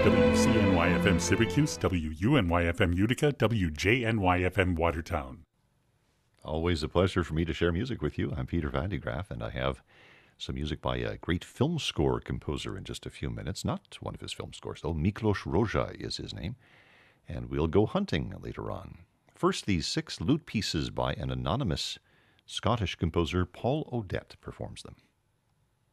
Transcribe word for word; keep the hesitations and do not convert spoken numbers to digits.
W C N Y F M Syracuse, W U N Y F M Utica, W J N Y F M Watertown. Always a pleasure for me to share music with you. I'm Peter Van de Graaff, and I have some music by a great film score composer in just a few minutes. Not one of his film scores, though. Miklos Rozsa is his name. And we'll go hunting later on. First, these six lute pieces by an anonymous Scottish composer, Paul Odette, performs them.